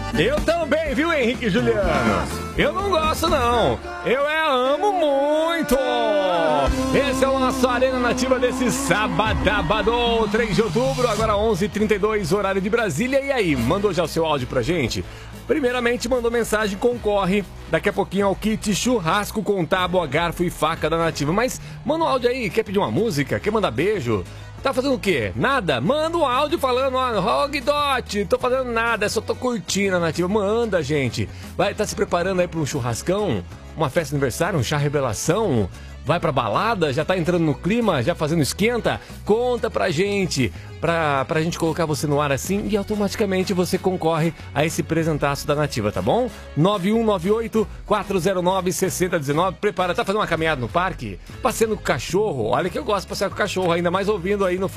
Eu também, viu, Henrique e Juliano? Eu não gosto, não. Eu amo muito. Esse é o nosso Arena Nativa desse sábado, 3 de outubro, agora 11h32, horário de Brasília. E aí, mandou já o seu áudio pra gente? Primeiramente, mandou mensagem, concorre daqui a pouquinho ao kit churrasco com tábua, garfo e faca da Nativa. Mas manda um áudio aí, quer pedir uma música? Quer mandar beijo? Tá fazendo o quê? Nada? Manda um áudio falando, ó, Rogue Dot, tô fazendo nada, só tô curtindo a Nativa. Manda, gente. Vai estar se preparando aí pra um churrascão, uma festa de aniversário, um chá revelação? Vai pra balada? Já tá entrando no clima? Já fazendo esquenta? Conta pra gente gente colocar você no ar assim e automaticamente você concorre a esse presentaço da Nativa, tá bom? 9198-409-6019. Prepara, tá fazendo uma caminhada no parque? Passeando com o cachorro? Olha que eu gosto de passear com o cachorro, ainda mais ouvindo aí no